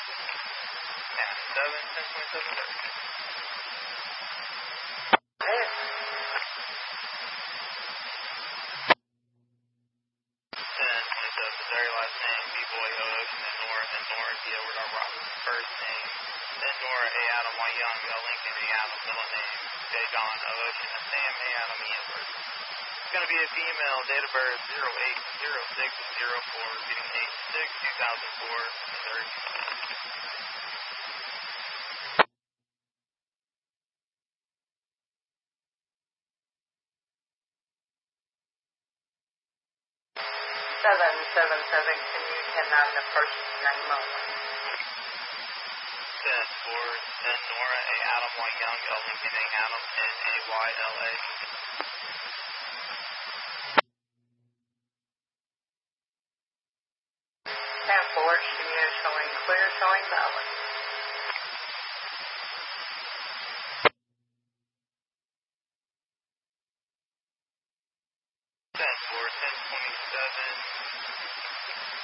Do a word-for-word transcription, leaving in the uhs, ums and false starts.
Yeah, seven, ten twenty-seven thirty. Hey. ten twenty-seven, Missouri last name, B-Boy, O, Ocean, and Nora, and Nora, D. Edward R. Roberts, first name, then Nora, A. Adam, Y. Young, L. Lincoln, A. Adam, middle name, J. John, O. Ocean, and Sam, A. Adam, E. Edward. It's going to be a female, date of birth zero eight zero six zero four, repeating eight six two thousand four, Missouri. seven seven seven, can you ten nine the person's name only? ten four, ten Nora, A. Adam, Y. Young, L. Lincoln, A. Adam, N. A. Y. L. A. ten four, she is showing clear, showing valid. ten four, ten twenty-seven.